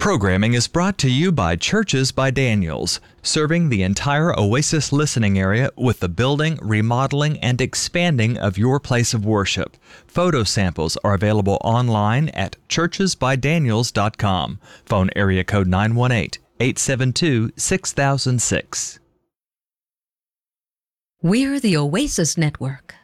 Programming is brought to you by Churches by Daniels, serving the entire Oasis listening area with the building, remodeling, and expanding of your place of worship. Photo samples are available online at churchesbydaniels.com. Phone area code 918-872-6006. We're the Oasis Network.